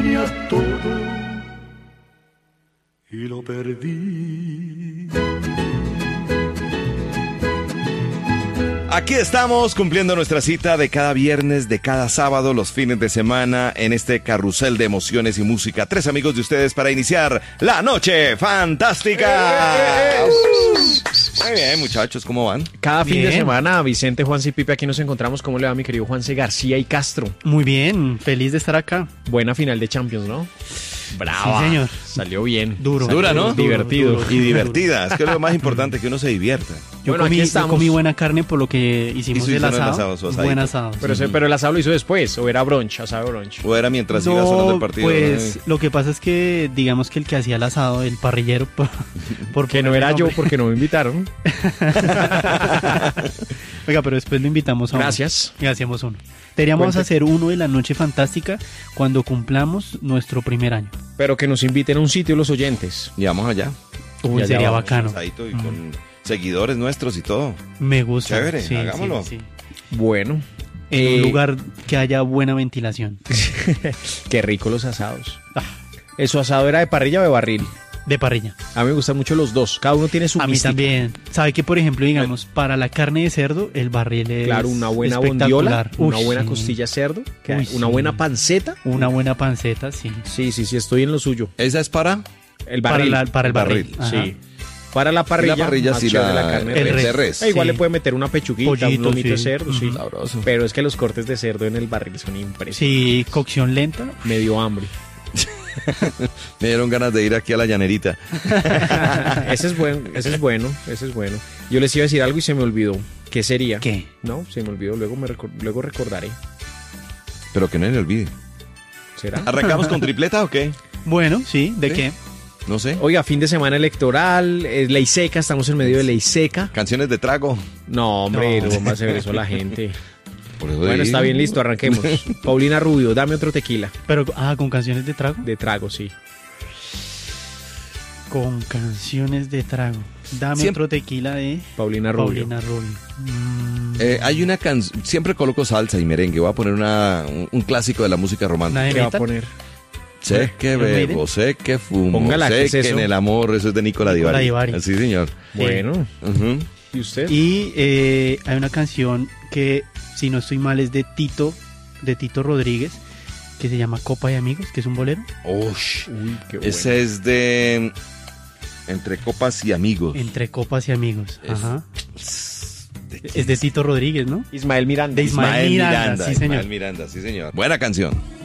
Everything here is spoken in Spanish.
tenía todo y lo perdí. Aquí estamos cumpliendo nuestra cita de cada viernes, de cada sábado, los fines de semana, en este carrusel de emociones y música. 3 amigos de ustedes para iniciar la noche fantástica. Muy bien, muchachos, ¿cómo van? Cada fin Bien. de semana, Vicente, Juanse y Pipe, aquí nos encontramos. ¿Cómo le va mi querido Juanse García y Castro? Muy bien, feliz de estar acá. Buena final de Champions, ¿no? Brava. Sí, señor. Salió bien. Duro. Dura, ¿no? Divertido. Duro. Y divertida, es que es lo más importante, que uno se divierta. Yo, Bueno, aquí yo estamos. comí buena carne por lo que hicimos Hizo el el asado. asado, su asadito. Buen asado. Pero el asado lo hizo después, o era brunch, asado brunch. O era mientras iba sonando el partido. pues ¿no? lo que pasa es que digamos que el que hacía el asado, el parrillero, por Que no ponerle era yo nombre. porque no me invitaron. Oiga, pero después lo invitamos a uno. Gracias. Y hacemos uno. Deberíamos Cuente. hacer uno de la noche fantástica cuando cumplamos nuestro primer año. Pero que nos inviten a un sitio los oyentes. Y vamos allá. Uy, Ya sería vamos, bacano. Asadito y con seguidores nuestros y todo. Me gusta. Chévere, Sí, hagámoslo. sí, sí. Bueno. En un lugar que haya buena ventilación. Qué rico los asados. ¿Eso asado era de parrilla o de barril? De parrilla. A mí me gustan mucho los dos. Cada uno tiene su A mí mística. también. ¿Sabe que, por ejemplo, digamos, para la carne de cerdo, el barril es Claro, una buena espectacular? bondiola, una Uy, buena sí. costilla cerdo, Uy, una sí. buena panceta. Una buena panceta, sí. Sí, estoy en lo suyo. ¿Esa es para? El barril. Para el barril. Ajá. Sí. Para la parrilla, La parrilla más sí, chévere la carne el de res. de res. Igual Sí. le puede meter una pechuguita, Pollito, un lomito de sí. cerdo, sí. Sabroso. Pero es que los cortes de cerdo en el barril son impresionantes. Sí, cocción lenta. Me dio hambre. Me dieron ganas de ir aquí a la llanerita. Ese es bueno. Yo les iba a decir algo y se me olvidó. ¿Qué sería? ¿Qué? No, se me olvidó. Luego recordaré. Pero que no le olvide. ¿Será? ¿Arrancamos con tripleta o qué? Bueno, sí, ¿de Sí. qué? No sé. Oiga, fin de semana electoral, es ley seca, estamos en medio de ley seca. Canciones de trago. No, hombre, No. no va a hacer eso la gente. Por eso Bueno, digo. está bien, listo, arranquemos. Paulina Rubio, dame otro tequila. Pero, con canciones de trago. De trago, sí. Con canciones de trago. Dame Siempre- otro tequila de Paulina Rubio. Paulina Rubio. Hay una canción. Siempre coloco salsa y merengue. Voy a poner un clásico de la música romántica. ¿Una ¿Qué va a metal? poner? Sé que ¿Iron Maiden? bebo, sé que fumo, Póngala, ¿qué sé es que eso? en el amor. Eso es de Nicola Nicola Divari. Divari. Sí, señor. Bueno, Ujú. ¿y usted? Y hay una canción que, si no estoy mal, es de Tito Rodríguez, que se llama Copa de Amigos, que es un bolero. Ush. Uy, qué bueno. Ese es de Entre Copas y Amigos. Entre Copas y Amigos. Es- Ajá. ¿De Es de Tito Rodríguez, ¿no? Ismael Miranda. De Ismael Miranda, sí, señor. Ismael Miranda, sí, señor. Buena canción.